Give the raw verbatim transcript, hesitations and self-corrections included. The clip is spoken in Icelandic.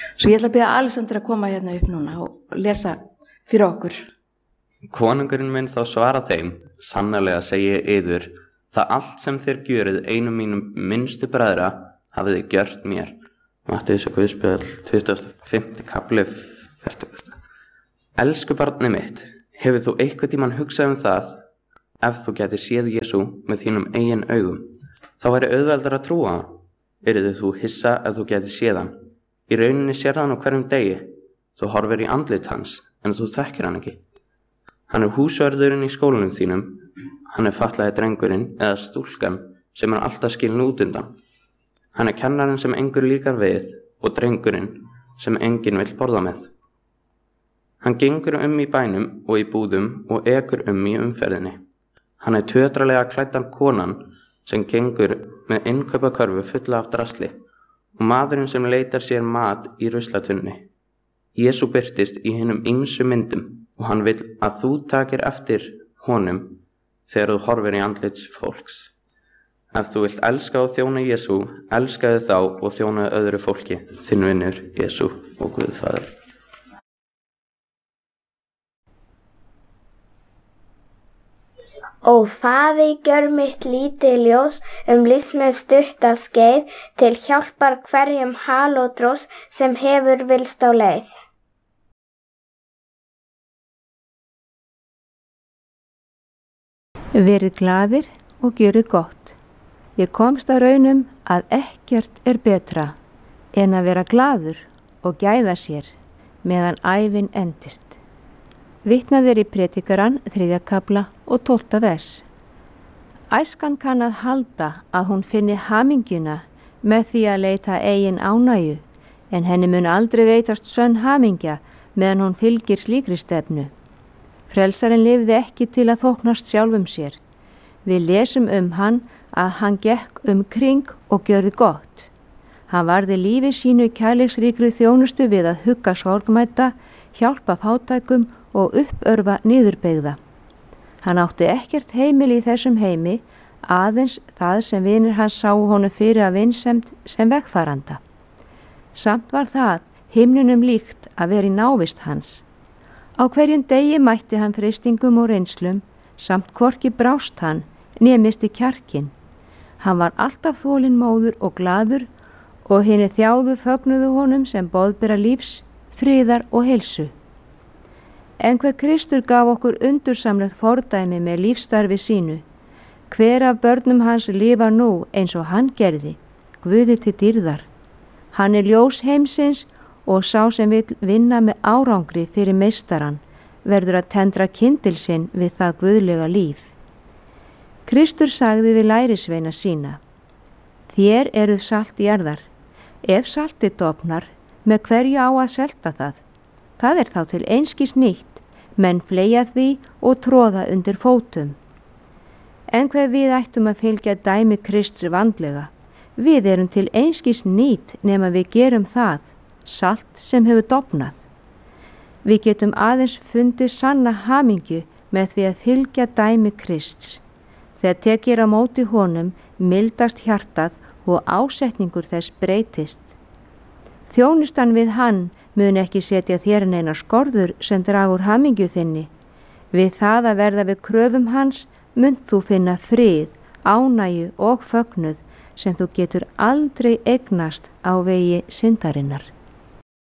Svo ég ætla að biðja Alexander að koma hérna upp núna og lesa fyrir okkur. Konungurinn minn þá svara þeim, sannarlega segi ég yður, það allt sem þér gjörið einum mínum minnstu bræðra hafið þið gjört mér. Matteus og Guðspjall, tuttugasta og fimmta kafli, fertugasta. Elsku barnið mitt, hefur þú eitthvað tímann hugsað um það, ef þú gæti séð Jesú með þínum eigin augum, þá væri auðveldar að trúa hann. Yrði þú hissa ef þú gæti séð hann. Í rauninni sér hann á hverjum degi. Þú horfir í andlit hans, en þú þekkir hann ekki. Hann er húsvörðurinn í skólanum þínum, hann er fatlaði drengurinn eða stúlkan sem er alltaf skilin út undan. Hann er kennarinn sem engur líkar við og drengurinn sem enginn vill borða með. Hann gengur um í bænum og í búðum og ekur um í umferðinni. Hann er tötralega klæddan konan sem gengur með innkaupakörfu fulla af drasli og maðurinn sem leitar sér mat í ruslatunni. Jesú birtist í hinum ýmsu myndum og hann vill að þú takir eftir honum þegar þú horfir í andlits fólks. Ef þú vilt elska og þjóna Jesú, elskaðu þá og þjónaðu öðru fólki, þinn vinur Jesú og Guðfaðir. Ó Faðir, gjör mitt lítið ljós um lífsmið stutta skeið til hjálpar hverjum halótrós sem hefur vilst á leið. Verið glaðir og gjörið gott. Ég komst að raunum að ekkert er betra en að vera glaður og gæða sér meðan ævin endist. Vitnað er í Predikarann, þriðja kafla og tólfta vers. Æskan kann að halda að hún finni hamingjuna með því að leita eigin ánægju, en henni mun aldrei veitast sönn hamingja meðan hún fylgir slíkri stefnu. Frelsarinn lifði ekki til að þóknast sjálfum sér. Við lesum um hann að hann gekk um kring og gjörði gott. Hann varði lífi sínu kærleiksríkri þjónustu við að hugga sorgmæta, hjálpa fátækum og uppörva niðurbeygða. Hann átti ekkert heimil í þessum heimi, aðeins það sem vinir hans sáu honum fyrir að vinsemd sem vegfaranda. Samt var það himnunum líkt að vera í návist hans. Á hverjum degi mætti hann freistingum og reynslum, samt hvorki brást hann, né misti kjarkinn. Hann var alltaf þolinmóður og glaður og hinni þjáðu fögnuðu honum sem boðbera lífs, friðar og heilsu. En hver Kristur gaf okkur undursamlegt fordæmi með lífstarfi sínu. Hver af börnum hans lifa nú eins og hann gerði, Guði til dýrðar. Hann er ljós heimsins og sá sem vill vinna með árangri fyrir meistarann verður að tendra kyndil sinn við það guðlega líf. Kristur sagði við lærisveina sína: Þér eruð salt jarðar. Ef saltið dofnar, með hverju á að selta það? Það er þá til einskis nýtt, menn fleygja því og tróða undir fótum. En hver við ættum að fylgja dæmi Krists vandlega. Við erum til einskis nýtt nema við gerum það, salt sem hefur dofnað. Við getum aðeins fundið sanna hamingju með því að fylgja dæmi Krists. Þegar tekir á móti honum, mildast hjartað og ásetningur þess breytist. Þjónustan við hann mun ekki setja þér neina skorður sem dragur hamingju þinni. Við það að verða við kröfum hans munt þú finna frið, ánægju og fögnuð sem þú getur aldrei eignast á vegi syndarinnar.